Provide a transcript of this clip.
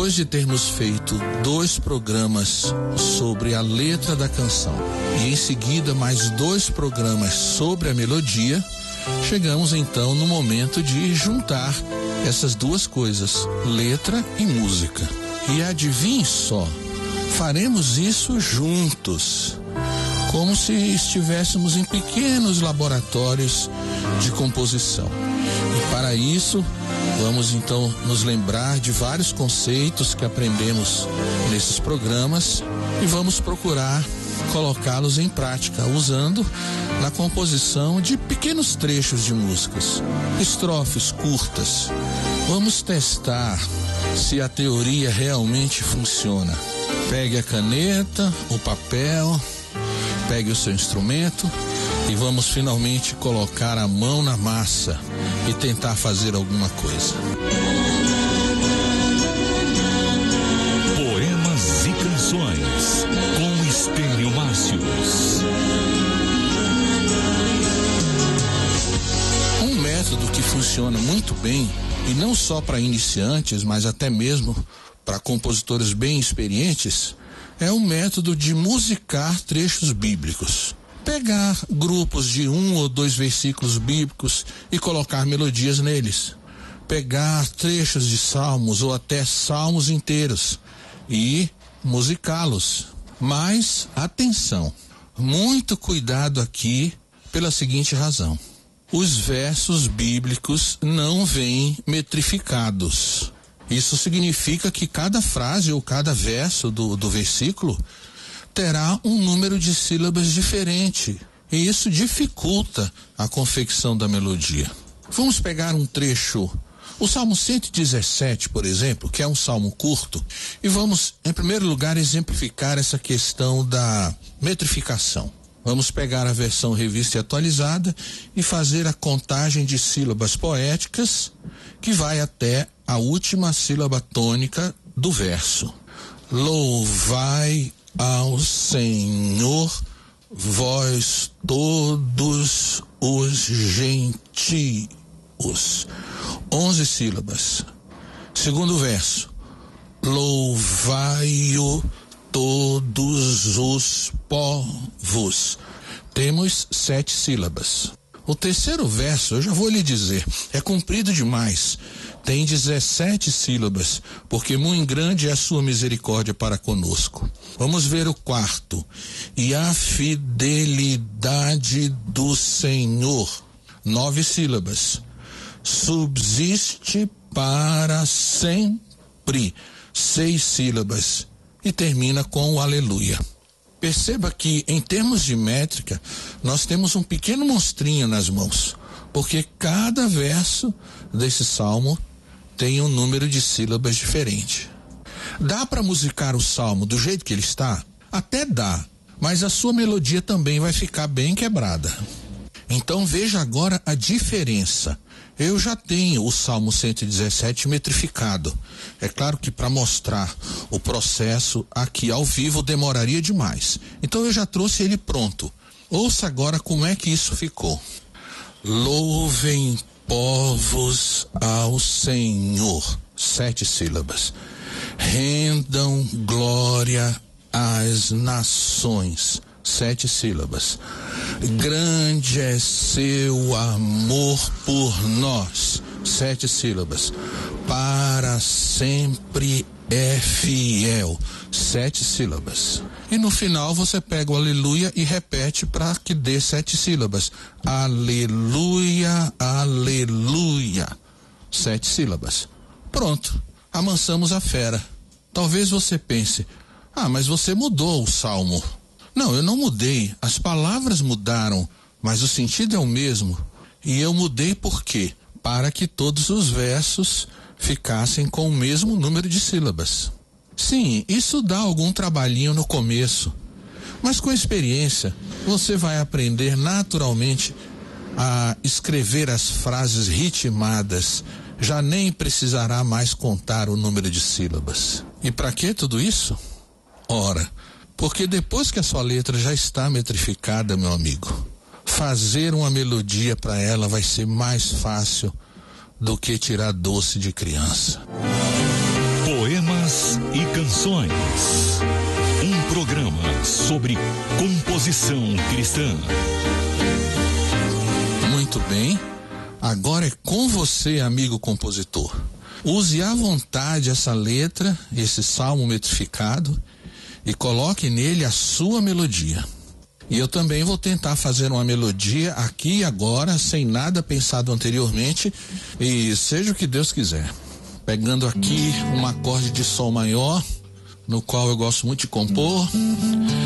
Depois de termos feito 2 programas sobre a letra da canção e em seguida mais 2 programas sobre a melodia, chegamos então no momento de juntar essas 2 coisas, letra e música. E adivinhe só, faremos isso juntos, como se estivéssemos em pequenos laboratórios de composição. E para isso, vamos então nos lembrar de vários conceitos que aprendemos nesses programas e vamos procurar colocá-los em prática, usando na composição de pequenos trechos de músicas, estrofes curtas. Vamos testar se a teoria realmente funciona. Pegue a caneta, o papel, pegue o seu instrumento e vamos finalmente colocar a mão na massa e tentar fazer alguma coisa. Poemas e canções com Estênio Márcios. Um método que funciona muito bem, e não só para iniciantes, mas até mesmo para compositores bem experientes, é o método de musicar trechos bíblicos. Pegar grupos de 1 ou 2 versículos bíblicos e colocar melodias neles. Pegar trechos de salmos ou até salmos inteiros e musicá-los. Mas, atenção, muito cuidado aqui pela seguinte razão. Os versos bíblicos não vêm metrificados. Isso significa que cada frase ou cada verso do versículo terá um número de sílabas diferente, e isso dificulta a confecção da melodia. Vamos pegar um trecho, o Salmo 117, por exemplo, que é um salmo curto, e vamos, em primeiro lugar, exemplificar essa questão da metrificação. Vamos pegar a versão revista e atualizada e fazer a contagem de sílabas poéticas, que vai até a última sílaba tônica do verso. Louvai ao Senhor, vós todos os gentios. 11 sílabas. Segundo verso. Louvai-o todos os povos. Temos 7 sílabas. O terceiro verso, eu já vou lhe dizer, é comprido demais. Tem 17 sílabas, porque muito grande é a sua misericórdia para conosco. Vamos ver o quarto. E a fidelidade do Senhor. 9 sílabas. Subsiste para sempre. 6 sílabas. E termina com o aleluia. Perceba que, em termos de métrica, nós temos um pequeno monstrinho nas mãos, porque cada verso desse salmo tem um número de sílabas diferente. Dá para musicar o salmo do jeito que ele está? Até dá, mas a sua melodia também vai ficar bem quebrada. Então veja agora a diferença. Eu já tenho o Salmo 117 metrificado. É claro que para mostrar o processo aqui ao vivo demoraria demais. Então eu já trouxe ele pronto. Ouça agora como é que isso ficou. Louvem povos ao Senhor. 7 sílabas. Rendam glória às nações. 7 sílabas. Grande é seu amor por nós. 7 sílabas. Para sempre é fiel. 7 sílabas. E no final você pega o aleluia e repete para que dê 7 sílabas. Aleluia, aleluia. 7 sílabas. Pronto. Amansamos a fera. Talvez você pense, mas você mudou o salmo. Não, eu não mudei. As palavras mudaram, mas o sentido é o mesmo. E eu mudei por quê? Para que todos os versos ficassem com o mesmo número de sílabas. Sim, isso dá algum trabalhinho no começo, mas com experiência você vai aprender naturalmente a escrever as frases ritmadas. Já nem precisará mais contar o número de sílabas. E para que tudo isso? Ora, porque depois que a sua letra já está metrificada, meu amigo, fazer uma melodia para ela vai ser mais fácil do que tirar doce de criança. Poemas e Canções. Um programa sobre composição cristã. Muito bem, agora é com você, amigo compositor. Use à vontade essa letra, esse salmo metrificado, e coloque nele a sua melodia. E eu também vou tentar fazer uma melodia aqui e agora, sem nada pensado anteriormente, e seja o que Deus quiser. Pegando aqui um acorde de sol maior, no qual eu gosto muito de compor,